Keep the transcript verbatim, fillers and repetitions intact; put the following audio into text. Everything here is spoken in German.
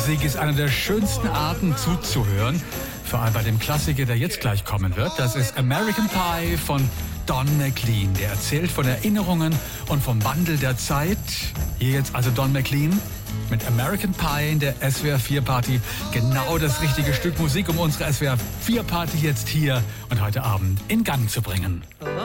Musik ist eine der schönsten Arten zuzuhören. Vor allem bei dem Klassiker, der jetzt gleich kommen wird. Das ist American Pie von Don McLean. Der erzählt von Erinnerungen und vom Wandel der Zeit. Hier jetzt also Don McLean mit American Pie in der S W R vier Party. Genau das richtige Stück Musik, um unsere S W R vier Party jetzt hier und heute Abend in Gang zu bringen. Oh.